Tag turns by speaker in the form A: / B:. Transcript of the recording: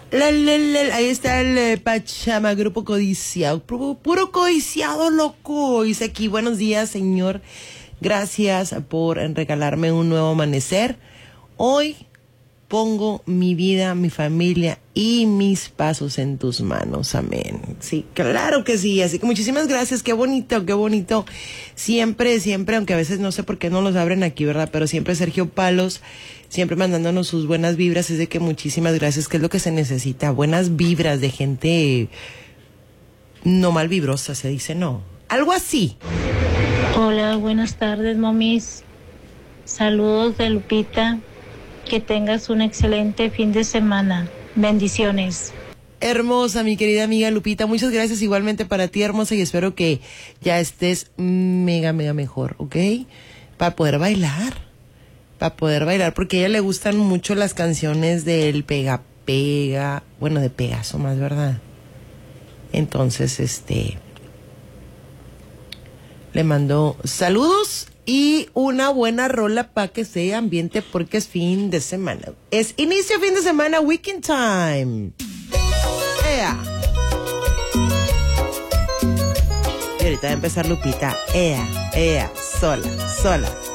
A: Ahí está el Pachama, grupo codiciado, puro codiciado, loco. Dice aquí, buenos días, señor. Gracias por regalarme un nuevo amanecer. Hoy pongo mi vida, mi familia y mis pasos en tus manos. Amén. Sí, claro que sí. Así que muchísimas gracias. Qué bonito, qué bonito. Siempre, aunque a veces no sé por qué no los abren aquí, ¿verdad? Pero siempre Sergio Palos, siempre mandándonos sus buenas vibras. Es de que muchísimas gracias, que es lo que se necesita. Buenas vibras de gente no mal vibrosa, se dice, no. Algo así.
B: Hola, buenas tardes, momis. Saludos de Lupita. Que tengas un excelente fin de semana. Bendiciones.
A: Hermosa, mi querida amiga Lupita. Muchas gracias igualmente para ti, hermosa. Y espero que ya estés mega mejor, ¿ok? Para poder bailar. Porque a ella le gustan mucho las canciones del Pega Pega. Bueno, de Pegaso más, ¿verdad? Entonces, le mando saludos y una buena rola para que sea ambiente, porque es fin de semana. Es inicio fin de semana, weekend time. ¡Ea! Y ahorita va a empezar Lupita. ¡Ea! Sola.